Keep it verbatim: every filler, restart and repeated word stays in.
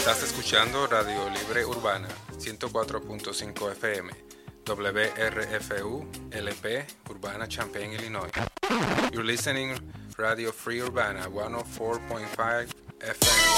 Estás escuchando Radio Libre Urbana, ciento cuatro punto cinco F M, W R F U, L P, Urbana, Champaign, Illinois. You're listening Radio Free Urbana, one oh four point five F M.